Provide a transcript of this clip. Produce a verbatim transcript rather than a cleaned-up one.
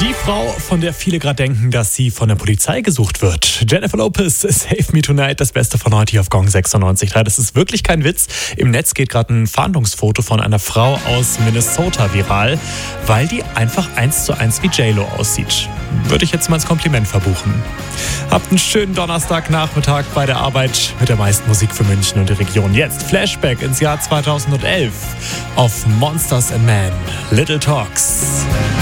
Die Frau, von der viele gerade denken, dass sie von der Polizei gesucht wird. Jennifer Lopez, Save Me Tonight, das Beste von heute hier auf Gong sechsundneunzig Komma drei. Das ist wirklich kein Witz. Im Netz geht gerade ein Fahndungsfoto von einer Frau aus Minnesota viral, weil die einfach eins zu eins wie J-Lo aussieht. Würde ich jetzt mal als Kompliment verbuchen. Habt einen schönen Donnerstagnachmittag bei der Arbeit mit der meisten Musik für München und die Region. Jetzt Flashback ins Jahr zweitausendelf auf Monsters and Men, Little Talks.